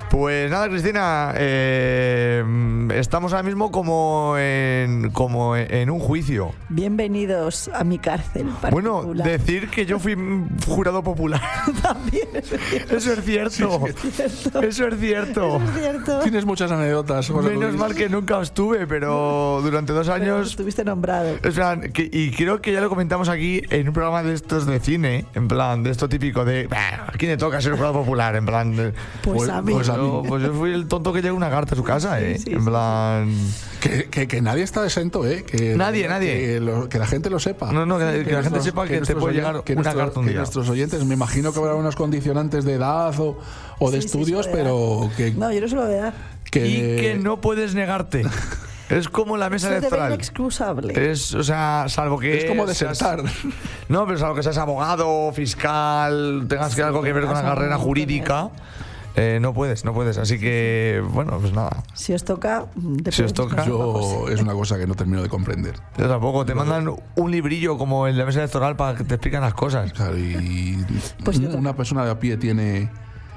Pues nada, Cristina, estamos ahora mismo como en un juicio. Bienvenidos a mi cárcel particular. Bueno, decir que yo fui jurado popular. También Eso es cierto. Eso es cierto. Tienes muchas anécdotas, José Menos Luis. mal que nunca estuve, pero durante 2 años... Estuviste nombrado. En plan, y creo que ya lo comentamos aquí en un programa de estos de cine, en plan, de esto típico de ¿a quién le toca ser jurado popular? En plan, Pues a mí. pues yo fui el tonto que llegó una carta a su casa, Sí, en plan... Que nadie está exento, que Nadie. Que la gente lo sepa. No, que la gente sepa que te puede llegar una carta un que día. nuestros oyentes, me imagino que habrá unos condicionantes de edad o de estudios, pero que... No, yo no se lo voy a dar. Y que no puedes negarte. Es como la mesa Eso debe electoral. inexcusable. O sea, salvo que... Es como desertar. No, pero salvo que seas abogado, fiscal, tengas que algo que ver con la carrera jurídica, no puedes. Así que, bueno, pues nada. Si os toca... Si os toca... Es una cosa que no termino de comprender. Yo tampoco. Te mandan un librillo como el de la mesa electoral para que te explican las cosas. Claro, y Pues una persona de a pie tiene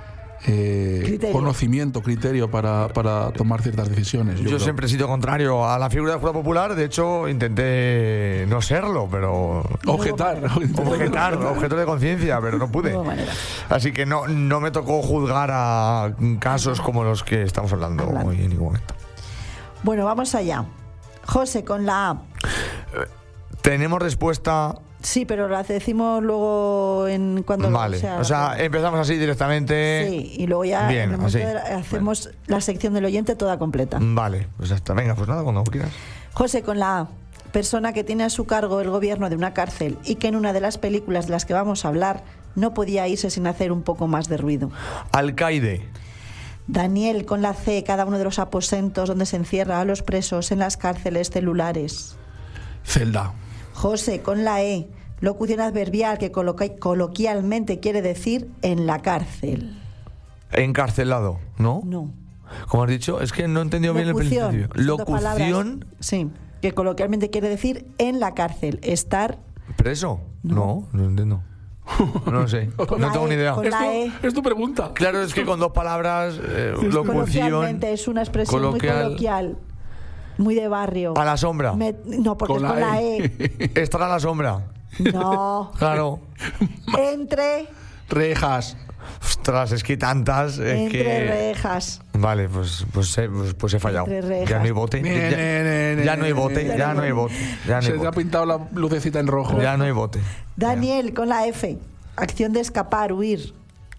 conocimiento, criterio para tomar ciertas decisiones. Yo siempre he sido contrario a la figura del jurado popular. De hecho, intenté no serlo, pero... Objetar objeto de conciencia, pero no pude. De alguna manera. Así que no me tocó juzgar a casos como los que estamos hablando hoy en ningún momento. Bueno, vamos allá. José, con la A. Tenemos respuesta. Sí, pero la decimos luego cuando... Vale. O sea, empezamos así directamente. Sí, y luego ya Bien, en el momento así. hacemos la sección del oyente toda completa. Vale, pues ya está. Venga, pues nada, cuando quieras. José, con la A. Persona que tiene a su cargo el gobierno de una cárcel y que en una de las películas de las que vamos a hablar no podía irse sin hacer un poco más de ruido. Alcaide. Daniel, con la C, cada uno de los aposentos donde se encierra a los presos en las cárceles celulares. Celda. José, con la E, locución adverbial que coloquialmente quiere decir en la cárcel. Encarcelado, ¿no? No. Como has dicho, es que no he entendido bien el principio. Son dos Locución. palabras, sí, que coloquialmente quiere decir en la cárcel. Estar... ¿Preso? No entiendo. No sé, no tengo ni idea. Con la E. Es tu pregunta. Claro, es que con 2 palabras, locución. Coloquialmente es una expresión muy coloquial, muy de barrio. A la sombra. No, porque Con es con la la E. Estar a la sombra. No. Claro. Entre Rejas. Ostras, es que hay tantas. entre rejas. Vale, pues he fallado. Entre rejas. Ya no hay bote. Ya no hay bote. Ya no hay bote. Ya no Se hay te ha bote. pintado la lucecita en rojo. Ya no hay bote. Daniel, con la F. Acción de escapar, huir.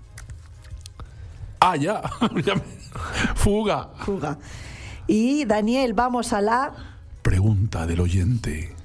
Ya. Fuga. Fuga. Y Daniel, vamos a la... Pregunta del oyente.